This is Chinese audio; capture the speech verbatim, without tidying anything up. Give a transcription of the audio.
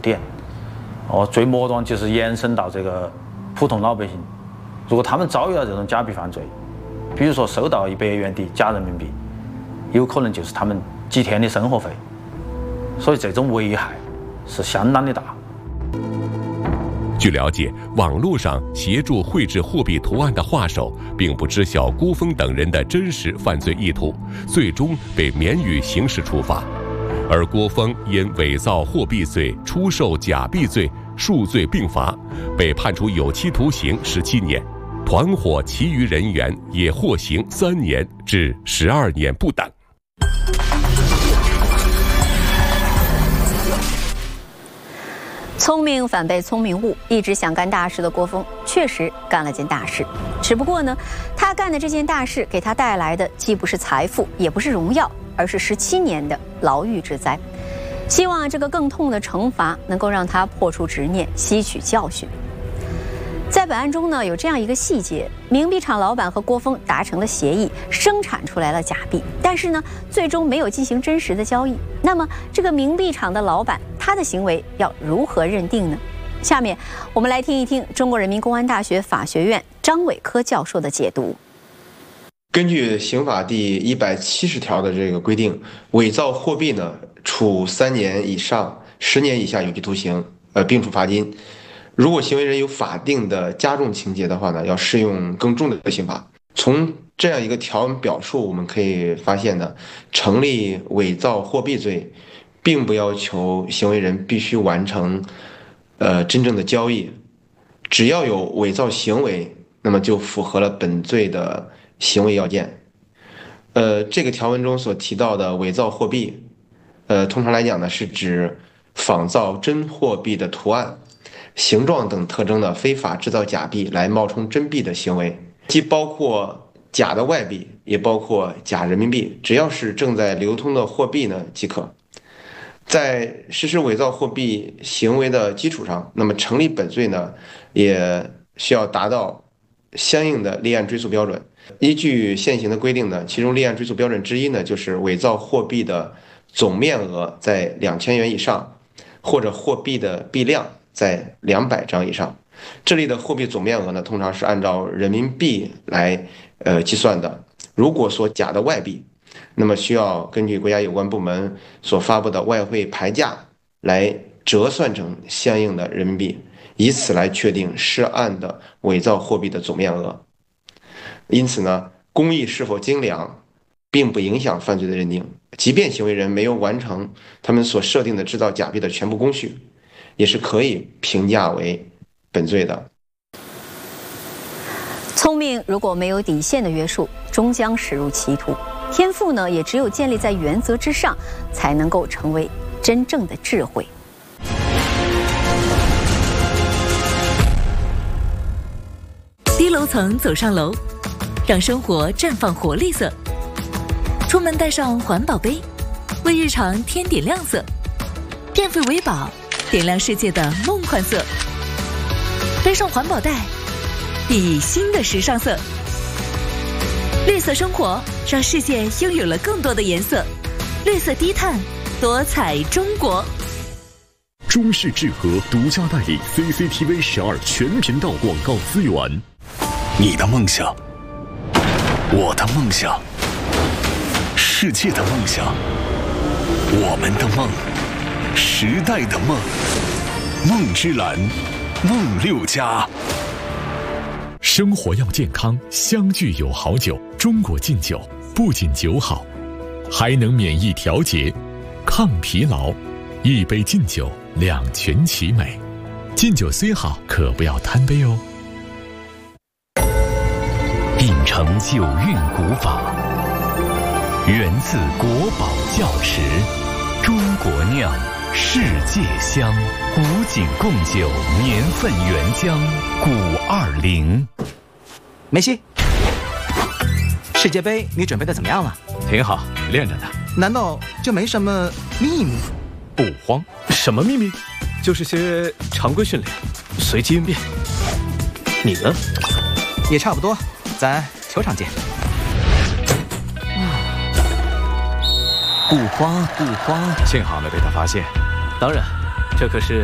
点。哦，最末端就是延伸到这个普通老百姓，如果他们遭遇了这种假币犯罪，比如说收到一百元的假人民币，有可能就是他们几天的生活费，所以这种危害是相当的大。 据了解，网络上协助绘制货币图案的画手并不知晓郭峰等人的真实犯罪意图，最终被免予刑事处罚。而郭峰因伪造货币罪、出售假币罪数罪并罚，被判处有期徒刑十七年，团伙其余人员也获刑三年至十二年不等。 聪明反被聪明误，一直想干大事的郭峰确实干了件大事，只不过呢，他干的这件大事给他带来的既不是财富，也不是荣耀，而是十七年的牢狱之灾。希望这个更痛的惩罚能够让他破除执念，吸取教训。在本案中呢，有这样一个细节：冥币厂老板和郭峰达成了协议，生产出来了假币，但是呢，最终没有进行真实的交易。那么，这个冥币厂的老板，他的行为要如何认定呢？下面我们来听一听中国人民公安大学法学院张伟科教授的解读。 根据刑法第一百七十条的这个规定，伪造货币呢，处三年以上十年以下有期徒刑，呃，并处罚金。如果行为人有法定的加重情节的话呢，要适用更重的刑罚。从这样一个条文表述，我们可以发现呢，成立伪造货币罪，并不要求行为人必须完成，呃，真正的交易，只要有伪造行为，那么就符合了本罪的行为要件。呃，这个条文中所提到的伪造货币，呃，通常来讲呢，是指仿造真货币的图案、形状等特征的非法制造假币来冒充真币的行为，既包括假的外币，也包括假人民币，只要是正在流通的货币呢即可。在实施伪造货币行为的基础上，那么成立本罪呢，也需要达到相应的立案追诉标准。依据现行的规定呢，其中立案追诉标准之一呢，就是伪造货币的总面额在两千元以上，或者货币的币量在两百张以上。这里的货币总面额呢，通常是按照人民币来呃计算的。如果说假的外币，那么需要根据国家有关部门所发布的外汇牌价来折算成相应的人民币，以此来确定涉案的伪造货币的总面额。因此呢，工艺是否精良并不影响犯罪的认定，即便行为人没有完成他们所设定的制造假币的全部工序，也是可以评价为本罪的。 聪明如果没有底线的约束，终将驶入歧途；天赋呢，也只有建立在原则之上，才能够成为真正的智慧。 低楼层走上楼，让生活绽放活力色。出门带上环保杯，为日常添点亮色。电费为宝，点亮世界的梦幻色。背上环保袋，熠熠新的时尚色。绿色生活，让世界拥有了更多的颜色。绿色低碳，多彩中国。 中视智和独家代理 C C T V 十二全频道广告资源。 你的梦想，我的梦想，世界的梦想，我们的梦，时代的梦，梦之蓝，梦六家。 生活要健康，相聚有好酒。中国劲酒不仅酒好，还能免疫调节、抗疲劳。一杯劲酒，两全其美。劲酒虽好，可不要贪杯哦。 秉承九韵古法，源自国宝窖池，中国酿，世界香，古井贡酒年份原浆古二零。 梅西，世界杯你准备的怎么样了？ 挺好，练着呢。 难道就没什么秘密？ 不慌，什么秘密？就是些常规训练，随机应变。你呢？ 也差不多，咱球场见。 不慌不慌， 幸好没被他发现。当然，这可是